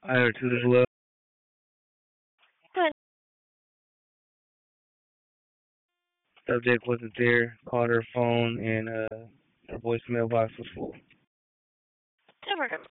I heard two as well. Good. Subject wasn't there. Called her phone and her voicemail box was full. Super good.